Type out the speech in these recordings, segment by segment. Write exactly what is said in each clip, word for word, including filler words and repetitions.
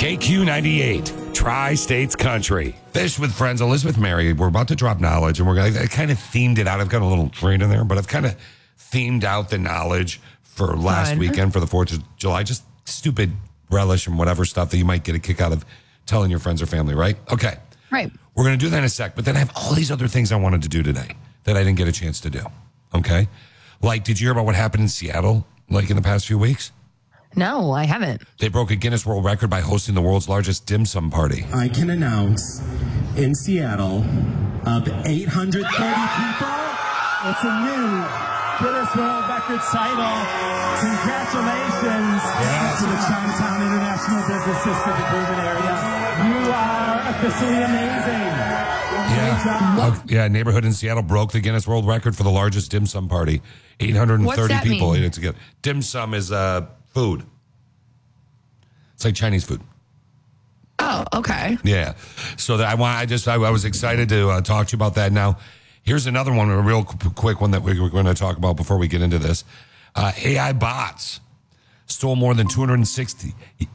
K Q ninety-eight, Tri-States Country. Fish with Friends, Elizabeth Mary. We're about to drop knowledge, and we're going to, I kind of themed it out. I've got a little train in there, but I've kind of themed out the knowledge for last Fun. weekend for the fourth of July. Just stupid relish and whatever stuff that you might get a kick out of telling your friends or family, right? Okay. Right. We're going to do that in a sec, but then I have all these other things I wanted to do today that I didn't get a chance to do. Okay? Like, did you hear about what happened in Seattle, like in the past few weeks? No, I haven't. They broke a Guinness World Record by hosting the world's largest dim sum party. I can announce in Seattle, of eight hundred thirty people, it's a new Guinness World Record title. Congratulations yes. to the Chinatown International Business District improvement area. You are officially amazing. Yeah. Uh, yeah, a neighborhood in Seattle broke the Guinness World Record for the largest dim sum party. eight hundred thirty What's that people mean? ate it together. Dim sum is uh, food. It's like Chinese food. Oh, okay. Yeah. So that I want. I just. I, I was excited to uh, talk to you about that. Now, here's another one, a real qu- quick one that we, we're going to talk about before we get into this. Uh, A I bots stole more than two hundred sixty.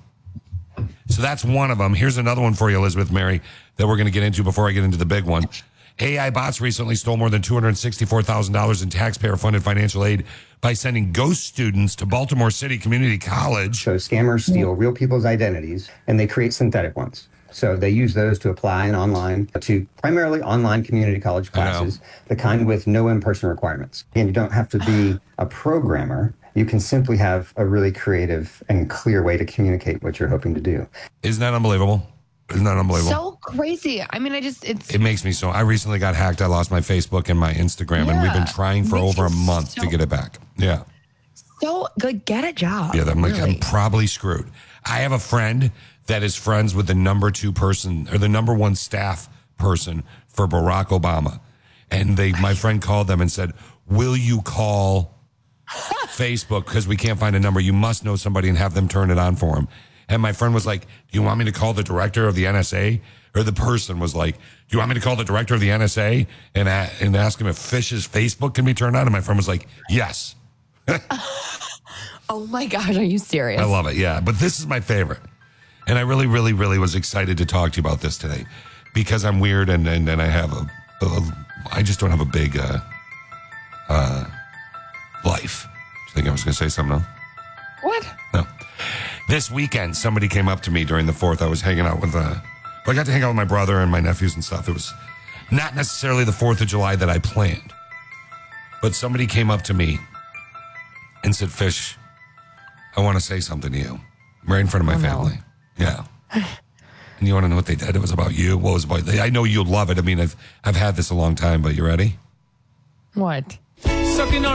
So that's one of them. Here's another one for you, Elizabeth Mary, that we're going to get into before I get into the big one. A I bots recently stole more than two hundred sixty-four thousand dollars in taxpayer-funded financial aid by sending ghost students to Baltimore City Community College. So scammers steal real people's identities and they create synthetic ones. So they use those to apply in online to primarily online community college classes, the kind with no in-person requirements. And you don't have to be a programmer. You can simply have a really creative and clear way to communicate what you're hoping to do. Isn't that unbelievable? Isn't that unbelievable? So crazy. I mean, I just, it's. It makes me so. I recently got hacked. I lost my Facebook and my Instagram, Yeah, and we've been trying for makes over a you month so- to get it back. Yeah. So, like, get a job. Yeah, I'm like, really. I'm probably screwed. I have a friend that is friends with the number two person or the number one staff person for Barack Obama. And they, my friend called them and said, will you call Facebook because we can't find a number? You must know somebody and have them turn it on for him. And my friend was like, do you want me to call the director of the N S A? Or the person was like, do you want me to call the director of the N S A and, a- and ask him if Fish's Facebook can be turned on? And my friend was like, yes. Oh my gosh, are you serious? I love it, yeah. But this is my favorite. And I really, really, really was excited to talk to you about this today because I'm weird and, and, and I have a, a, I just don't have a big uh, uh, life. Do you think I was going to say something else? What? No. This weekend, somebody came up to me during the fourth. I was hanging out with, uh, well, I got to hang out with my brother and my nephews and stuff. It was not necessarily the fourth of July that I planned, but somebody came up to me and said, Fish, I want to say something to you. Right in front of my Oh, no. family. Yeah. And you want to know what they did? It was about you. What was it about? I know you'll love it. I mean, I've I've had this a long time, but you ready? What? Sucking on